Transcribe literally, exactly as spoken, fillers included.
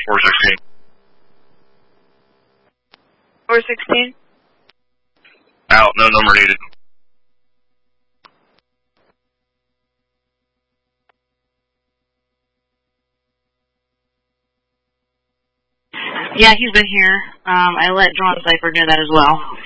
four sixteen. four sixteen? Out, no number needed. Yeah, he's been here. Um, I let John Cypher know that as well.